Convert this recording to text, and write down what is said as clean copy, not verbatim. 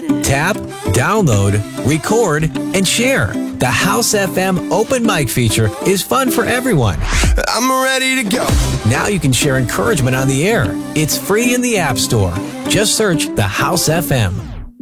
Tap, download, record, and share. The House FM open mic feature is fun for everyone. I'm ready to go. Now you can share encouragement on the air. It's free in the App Store. Just search The House FM.